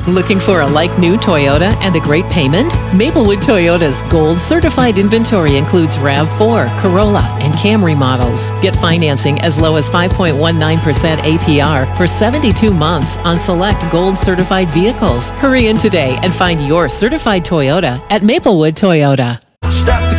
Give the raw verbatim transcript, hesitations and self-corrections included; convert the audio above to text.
Looking for a like-new Toyota and a great payment? Maplewood Toyota's Gold Certified inventory includes RAV four, Corolla, and Camry models. Get financing as low as five point one nine percent A P R for seventy-two months on select Gold Certified vehicles. Hurry in today and find your certified Toyota at Maplewood Toyota. Stop the